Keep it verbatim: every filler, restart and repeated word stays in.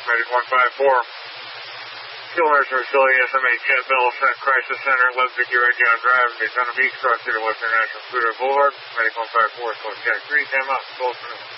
Medic one five four. Fuel emergency facility, S M eight Jet Bell, Crisis Center, eleven fifty Red John Drive, Daytona Beach, cross through to Western National Scooter Boulevard. Medic one five four, Coast Jack three, ten out, twelve for